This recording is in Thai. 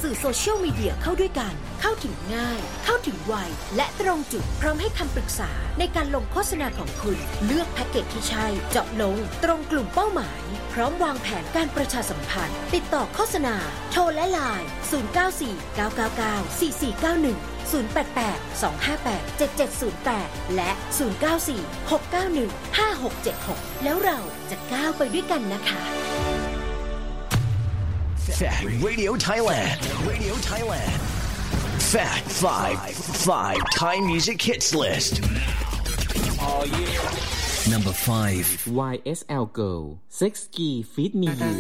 สื่อโซเชียลมีเดียเข้าด้วยกันเข้าถึงง่ายเข้าถึงไวและตรงจุดพร้อมให้คำปรึกษาในการลงโฆษณาของคุณเลือกแพ็กเกจที่ใช่เจาะลงตรงกลุ่มเป้าหมายพร้อมวางแผนการประชาสัมพันธ์ติดต่อโฆษณาโทรและไลน์0949994491 088-258-7708 และ 094-691-5676 แล้วเราจะก้าวไปด้วยกันนะคะ Fact Radio Thailand. Radio Thailand. Fact 5 Thai Music Hits List. Oh yeah. Number 5. YSL Girl Sex Key Feed Me You